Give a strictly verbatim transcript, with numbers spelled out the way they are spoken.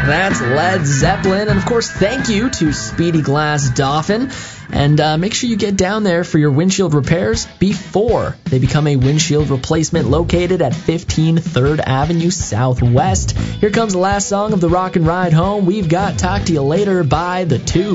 That's Led Zeppelin. And, of course, thank you to Speedy Glass Dolphin. And uh, make sure you get down there for your windshield repairs before they become a windshield replacement, located at fifteen third Avenue Southwest. Here comes the last song of the Rock and Ride Home. We've got Talk to You Later by The Two.